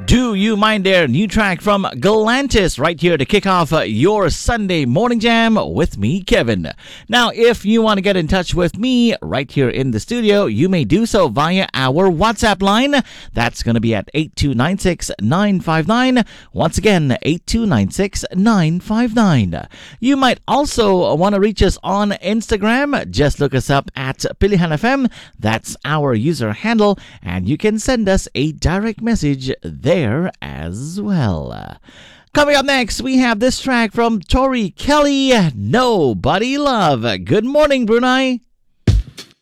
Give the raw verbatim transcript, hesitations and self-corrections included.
Do You Mind There? New track from Galantis right here to kick off uh, your Sunday morning jam with me, Kevin. Now, if you want to get in touch with me right here in the studio, you may do so via our WhatsApp line. That's going to be at eight two nine six nine five nine. Once again, eight two nine six nine five nine. You might also want to reach us on Instagram. Just look us up at Pilihan F M. That's our user handle, and you can send us a direct message there as well. Coming up next, we have this track from Tori Kelly, Nobody Love. Good morning, Brunei.